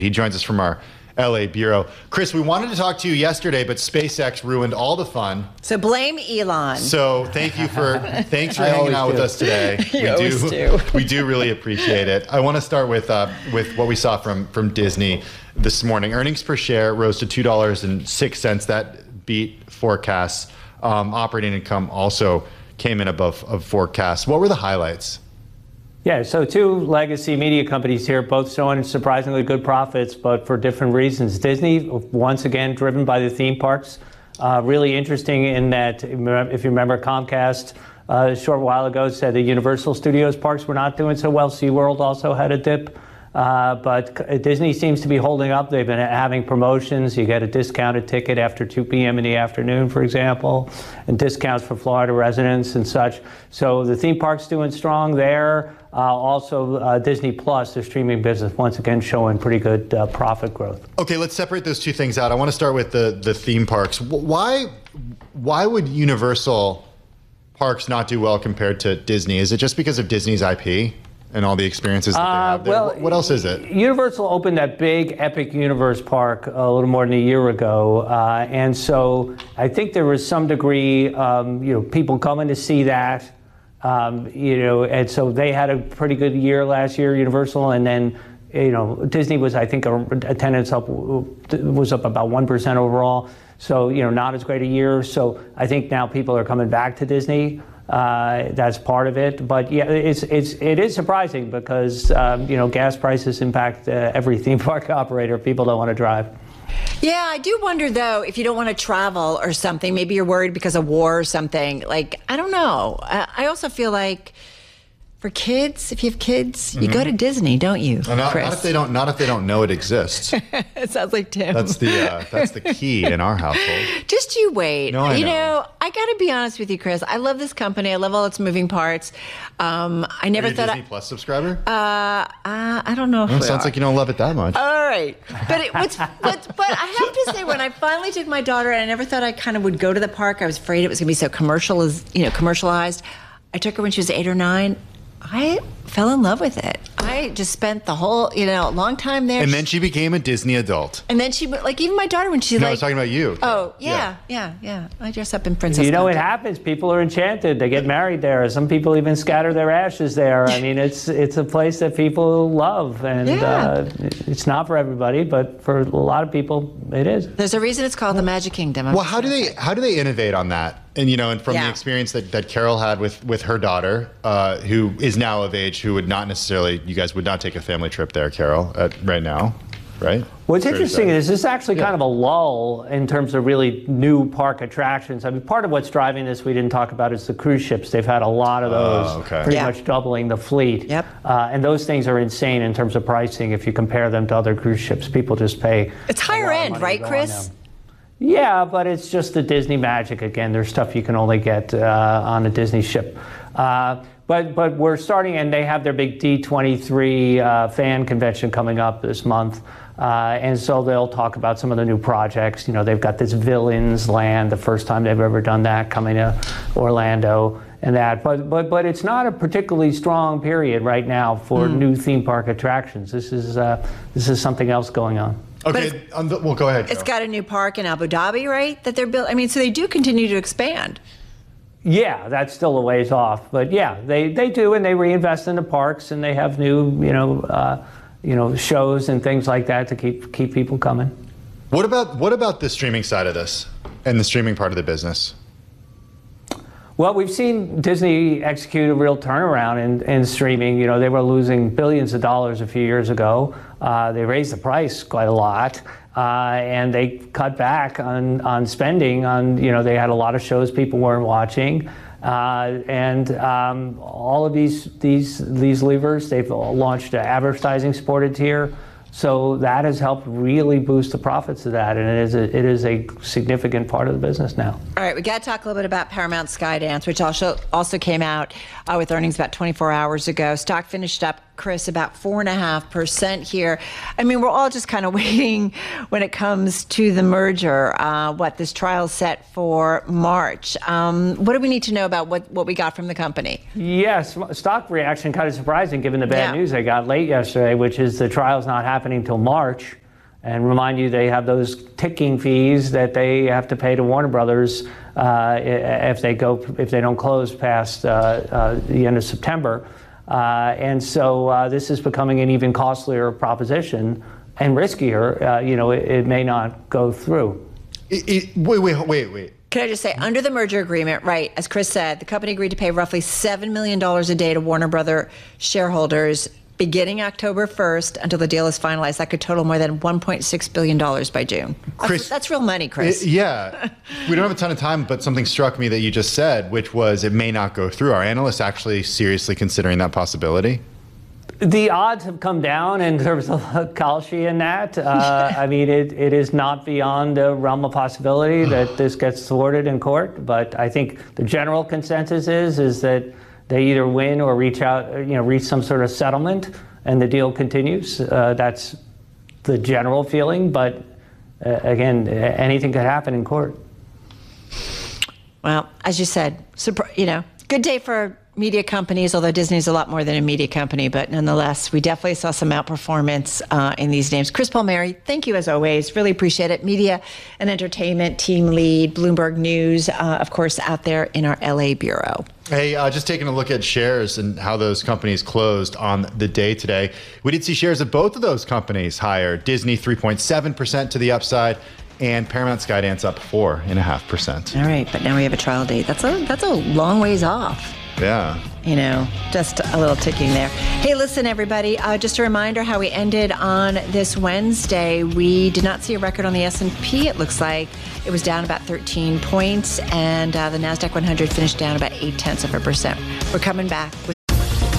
He joins us from our LA bureau. Chris, we wanted to talk to you yesterday, but SpaceX ruined all the fun. So blame Elon. So thanks for hanging out with us today. We do really appreciate it. I want to start with what we saw from Disney this morning. Earnings per share rose to $2.06. That beat forecasts. Operating income also came in above forecasts. What were the highlights? Yeah, so two legacy media companies here, both showing surprisingly good profits, but for different reasons. Disney, once again, driven by the theme parks. Really interesting in that, if you remember, Comcast a short while ago said the Universal Studios parks were not doing so well. SeaWorld also had a dip. But Disney seems to be holding up. They've been having promotions. You get a discounted ticket after 2 p.m. in the afternoon, for example, and discounts for Florida residents and such. So the theme park's doing strong there. Also, Disney Plus, their streaming business, once again showing pretty good profit growth. Okay, let's separate those two things out. I want to start with the theme parks. Why would Universal parks not do well compared to Disney? Is it just because of Disney's IP? And all the experiences that they have there? Well, what else is it? Universal opened that big Epic Universe park a little more than a year ago, and so I think there was some degree, people coming to see that, and so they had a pretty good year last year, Universal, and then Disney was, I think, attendance was up about 1% overall, so not as great a year. So I think now people are coming back to Disney. That's part of it, but yeah, it is surprising because gas prices impact every theme park operator. People don't want to drive. Yeah, I do wonder though if you don't want to travel or something. Maybe you're worried because of war or something. Like, I don't know. I also feel like for kids, if you have kids, you go to Disney, don't you? Well, not if they don't know it exists. It sounds like Tim. That's the key in our household. Just you wait. No, I know. I got to be honest with you, Chris. I love this company. I love all its moving parts. I never thought Disney Plus subscriber. I don't know. If sounds like you don't love it that much. All right, but I have to say, when I finally took my daughter, and I never thought I kind of would go to the park. I was afraid it was going to be so commercialized. I took her when she was 8 or 9. I fell in love with it. I just spent the whole, long time there. And then she became a Disney adult. And then she, even my daughter, when I was talking about you. Oh, yeah. I dress up in princess. It happens. People are enchanted. They get married there. Some people even scatter their ashes there. I mean, it's a place that people love. And it's not for everybody, but for a lot of people, it is. There's a reason it's called the Magic Kingdom. Well, how do they innovate on that? And from the experience that Carol had with her daughter, who is now of age, who would not necessarily, you guys would not take a family trip there, Carol, right now, right? What's interesting is this is actually kind of a lull in terms of really new park attractions. I mean, part of what's driving this we didn't talk about is the cruise ships. They've had a lot of those, pretty much doubling the fleet. Yep. And those things are insane in terms of pricing. If you compare them to other cruise ships, people just pay. It's higher end, right, Chris? Yeah, but it's just the Disney magic again. There's stuff you can only get on a Disney ship. But we're starting, and they have their big D23 fan convention coming up this month. And so they'll talk about some of the new projects. They've got this Villains Land, the first time they've ever done that, coming to Orlando and that. But it's not a particularly strong period right now for new theme park attractions. This is something else going on. Okay, well, go ahead, Carol. It's got a new park in Abu Dhabi, right, that they're building? I mean, so they do continue to expand. Yeah, that's still a ways off. But yeah, they do, and they reinvest in the parks, and they have new, shows and things like that to keep people coming. What about the streaming side of this and the streaming part of the business? Well, we've seen Disney execute a real turnaround in streaming. They were losing billions of dollars a few years ago. They raised the price quite a lot, and they cut back on spending. They had a lot of shows people weren't watching, and all of these levers. They've launched an advertising supported tier. So that has helped really boost the profits of that, and it is a significant part of the business now. All right, we got to talk a little bit about Paramount Skydance, which also came out with earnings about 24 hours ago. Stock finished up Chris, about 4.5% here. I mean, we're all just kind of waiting when it comes to the merger. This trial's set for March. What do we need to know about what we got from the company? Yes, stock reaction kind of surprising given the bad news they got late yesterday, which is the trial's not happening till March. And remind you, they have those ticking fees that they have to pay to Warner Brothers if they don't close past the end of September. And so this is becoming an even costlier proposition and riskier. It may not go through. Wait. Can I just say, under the merger agreement, right, as Chris said, the company agreed to pay roughly $7 million a day to Warner Brother shareholders beginning October 1st until the deal is finalized. That could total more than $1.6 billion by June. Chris, that's real money, Chris. Yeah. We don't have a ton of time, but something struck me that you just said, which was it may not go through. Are analysts actually seriously considering that possibility? The odds have come down in terms of Kalshi in that. I mean, it is not beyond the realm of possibility that this gets thwarted in court. But I think the general consensus is that they either win or reach some sort of settlement, and the deal continues. That's the general feeling. But again, anything could happen in court. Well, as you said, good day for media companies, although Disney's a lot more than a media company, but nonetheless, we definitely saw some outperformance in these names. Chris Palmieri, thank you as always. Really appreciate it. Media and entertainment team lead, Bloomberg News, of course, out there in our LA bureau. Hey, just taking a look at shares and how those companies closed on the day today. We did see shares of both of those companies higher. Disney 3.7% to the upside, and Paramount Skydance up 4.5%. All right, but now we have a trial date. That's a long ways off. Yeah. Just a little ticking there. Hey, listen, everybody, just a reminder how we ended on this Wednesday. We did not see a record on the S&P. It looks like it was down about 13 points, and the NASDAQ 100 finished down about 0.8%. We're coming back with